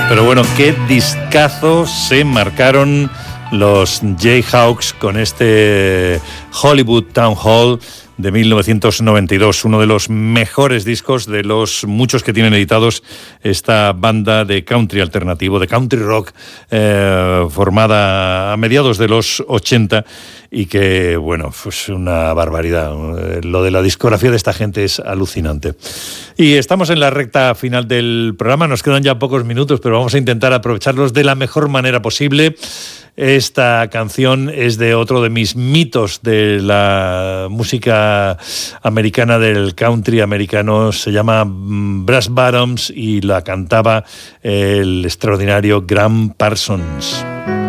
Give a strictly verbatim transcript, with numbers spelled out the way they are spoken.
Pero bueno, qué discazo se marcaron los Jayhawks con este Hollywood Town Hall de mil novecientos noventa y dos, uno de los mejores discos de los muchos que tienen editados esta banda de country alternativo, de country rock, eh, formada a mediados de los ochenta y que, bueno, pues una barbaridad. Lo de la discografía de esta gente es alucinante. Y estamos en la recta final del programa, nos quedan ya pocos minutos, pero vamos a intentar aprovecharlos de la mejor manera posible. Esta canción es de otro de mis mitos de la música americana, del country americano, se llama Brass Bottoms y la cantaba el extraordinario Gram Parsons.